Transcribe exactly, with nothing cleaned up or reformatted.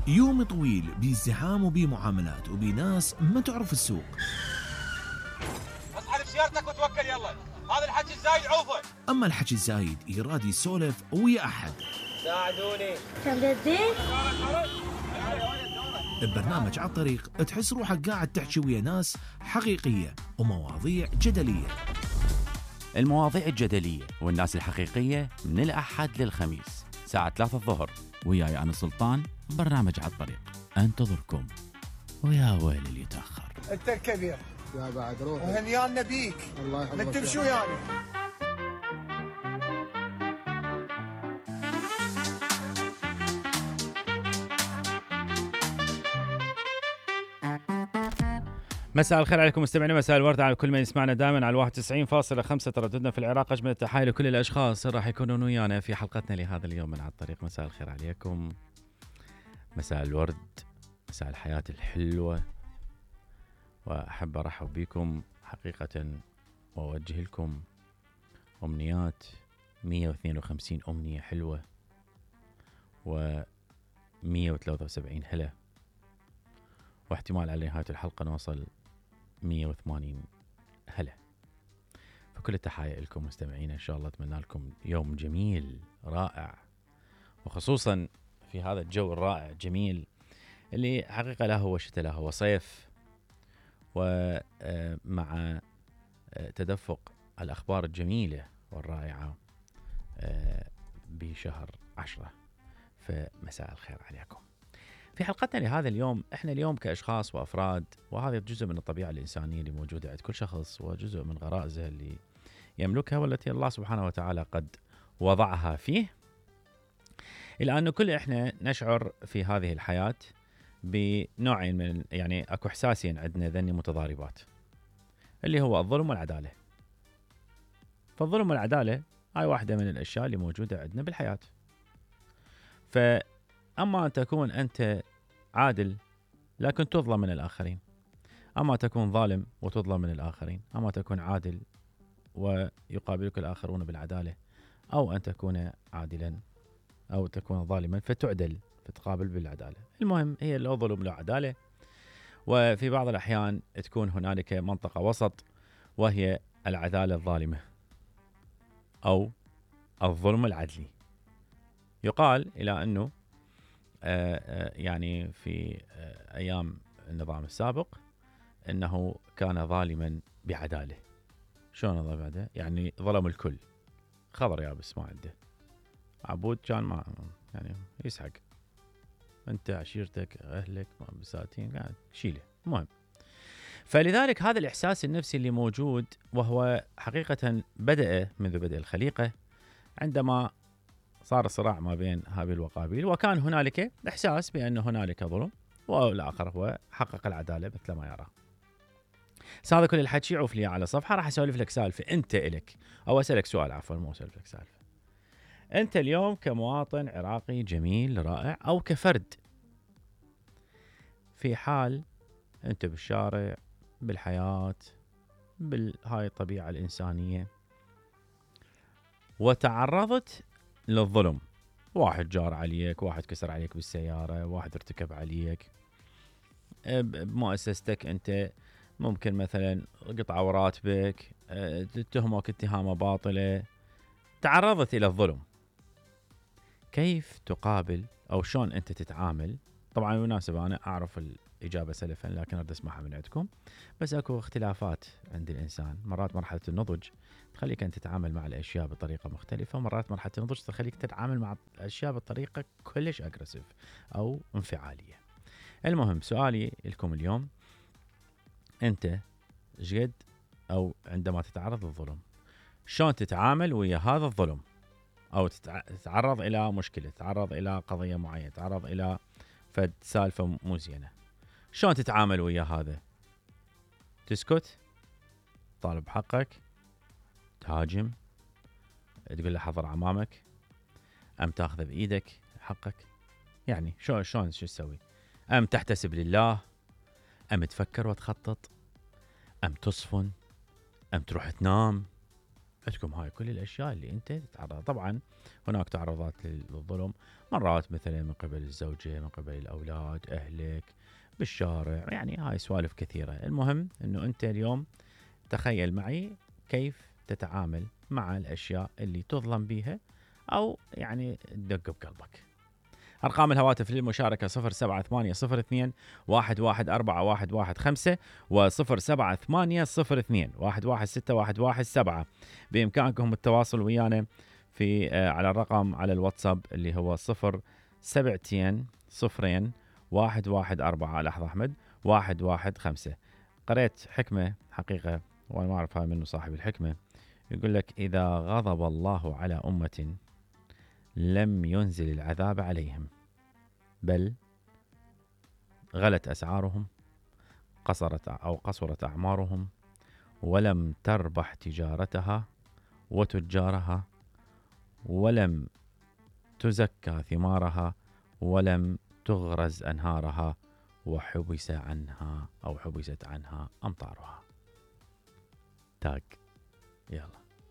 يوم طويل بازدحام وبمعاملات وبناس ما تعرف السوق. اسحب سيارتك وتوكل يلا، هذا الحكي الزايد عوفه. أما الحكي الزايد يراد يسولف ويا أحد. ساعدوني. كم جدين؟ ببرنامج على الطريق تحس روحك قاعد تحكي ويا ناس حقيقية ومواضيع جدلية. المواضيع الجدلية والناس الحقيقية من الأحد للخميس ساعة ثلاثة الظهر، وياي أنا سلطان. برنامج على الطريق أنتظركم، ويا ويل اللي يتأخر. أنت الكبير يا بعد روحي وهنيانا بيك. الله يحفظك. انت بشو يعني؟ مساء الخير عليكم مستمعينا، مساء الورد على كل من يسمعنا دائما على واحد وتسعين فاصلة خمسة ترددنا في العراق. أجمل التحايا لكل الأشخاص راح يكونون ويانا في حلقتنا لهذا اليوم من على الطريق. مساء الخير عليكم، مساء الورد، مساء الحياة الحلوة، وأحب أرحب بكم حقيقة وأوجه لكم أمنيات مية واثنين وخمسين أمنية حلوة و مية وثلاثة وسبعين هلا، واحتمال على نهاية الحلقة نوصل مية وثمانين هلا. فكل التحايا لكم مستمعين، إن شاء الله أتمنى لكم يوم جميل رائع، وخصوصا في هذا الجو الرائع الجميل اللي حقيقة لا هو شتاء لا هو صيف، ومع تدفق الأخبار الجميلة والرائعة بشهر عشرة. فمساء الخير عليكم. في حلقتنا لهذا اليوم، احنا اليوم كأشخاص وأفراد، وهذا جزء من الطبيعة الإنسانية اللي موجودة عند كل شخص، وجزء من غرائزه اللي يملكها والتي الله سبحانه وتعالى قد وضعها فيه، إلا أنه كل احنا نشعر في هذه الحياة بنوعين من، يعني اكو احساسين عندنا ذني متضاربات، اللي هو الظلم والعدالة. فالظلم والعدالة هاي واحدة من الأشياء اللي موجودة عندنا بالحياة. فأما أن تكون أنت عادل لكن تظلم من الآخرين، أما تكون ظالم وتظلم من الآخرين، أما تكون عادل ويقابلك الآخرون بالعدالة، أو أن تكون عادلا أو تكون ظالما فتعدل فتقابل بالعدالة. المهم هي لا ظلم لا عدالة، وفي بعض الأحيان تكون هنالك منطقة وسط وهي العدالة الظالمة أو الظلم العدلي. يقال إلى أنه آآ آآ يعني في أيام النظام السابق أنه كان ظالما بعدالة. شلون ظلم بعده؟ يعني ظلم الكل، خضر يابس ما عنده. عبود كان ما يعني يسحق، أنت عشيرتك أهلك بساتين قاعد شيله. المهم، فلذلك هذا الإحساس النفسي اللي موجود، وهو حقيقة بدأ منذ بدء الخليقة عندما صار الصراع ما بين هابيل وقابيل، وكان هنالك إحساس بأن هنالك ظلم والآخر هو حقق العدالة مثل ما يرى. هذا كل الحكي عوف لي على صفحة، راح أسولف لك سالفة أنت إلك، أو أسألك سؤال، عفوا مو أسولف لك سالفة. أنت اليوم كمواطن عراقي جميل رائع، أو كفرد في حال أنت بالشارع بالحياة بالهاي الطبيعة الإنسانية، وتعرضت للظلم، واحد جار عليك، واحد كسر عليك بالسيارة، واحد ارتكب عليك بمؤسستك، أنت ممكن مثلا قطعوا راتبك، تتهمك اتهامة باطلة، تعرضت إلى الظلم. كيف تقابل أو شلون أنت تتعامل؟ طبعا بالمناسبة أنا أعرف الإجابة سلفا لكن أريد أسمعها من عندكم. بس أكو اختلافات عند الإنسان، مرات مرحلة النضج تخليك أن تتعامل مع الأشياء بطريقة مختلفة، مرات مرحلة النضج تخليك تتعامل مع الأشياء بطريقة كلش أجريسيف أو انفعالية. المهم سؤالي لكم اليوم، أنت جد أو عندما تتعرض للظلم شلون تتعامل ويا هذا الظلم؟ أو تتعرض إلى مشكلة، تتعرض إلى قضية معينة، تتعرض إلى فد سالفة مو زينة، شلون تتعامل ويا هذا؟ تسكت؟ طالب حقك؟ تهاجم؟ تقول له حضر أمامك؟ أم تأخذ بإيدك حقك؟ يعني شلون شلون شو تسوي؟ أم تحتسب لله؟ أم تفكر وتخطط؟ أم تصفن؟ أم تروح تنام؟ عندكم هاي كل الأشياء اللي أنت تتعرض. طبعا هناك تعرضات للظلم مرات مثلا من قبل الزوجة، من قبل الأولاد، أهلك، بالشارع، يعني هاي سوالف كثيرة. المهم أنه أنت اليوم تخيل معي كيف تتعامل مع الأشياء اللي تظلم بيها أو يعني تدق بقلبك. أرقام الهواتف للمشاركة صفر سبعة ثمانية صفر اثنين واحد واحد أربعة واحد واحد خمسة وصفر سبعة ثمانية صفر اثنين واحد واحد ستة واحد واحد سبعة. بإمكانكم التواصل ويانا في آه على الرقم على الواتساب اللي هو صفر سبعتين صفرين واحد واحد أربعة. لحظة أحمد، واحد واحد خمسة. قرأت حكمة حقيقة وأنا ما أعرف هاي منه صاحب الحكمة، يقول لك إذا غضب الله على أمة لم ينزل العذاب عليهم، بل غلت أسعارهم، قصرت أو قصرت أعمارهم، ولم تربح تجارتها وتجارها، ولم تزكى ثمارها، ولم تغرز أنهارها، وحبس عنها أو حبست عنها أمطارها. تاج. يلا.